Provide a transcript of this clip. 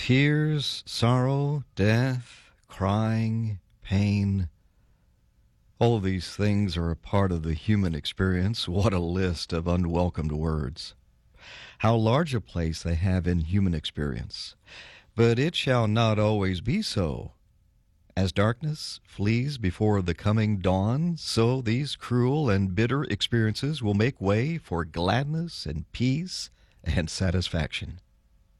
Tears, sorrow, death, crying, pain. All of these things are a part of the human experience. What a list of unwelcomed words. How large a place they have in human experience. But it shall not always be so. As darkness flees before the coming dawn, so these cruel and bitter experiences will make way for gladness and peace and satisfaction.